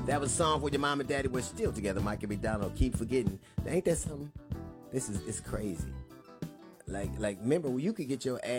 That was a song for your mom and daddy were still together. Michael McDonald, keep forgetting. Ain't that something? It's crazy. Like remember, you could get your